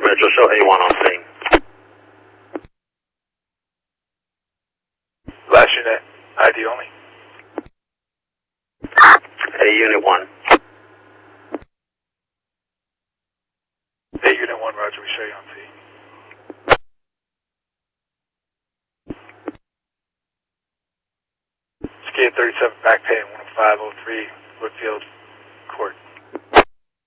Metro, show A1 on scene. Last unit, ID only. A Unit 1. A Unit 1, roger, we show you on scene. Skate 37, back pay 10503, Woodfield.